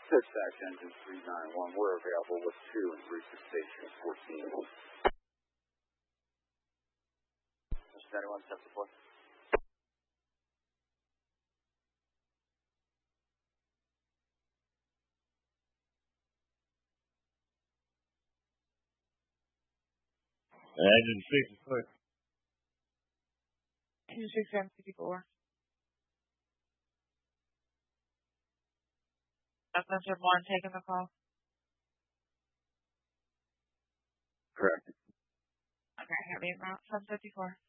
Dispatch engine 391, we're available with 2 and 3 for station 14. Mr. 9174. Engine 66. 26754. Messenger 1 taking the call. Correct. Okay, have you about 754.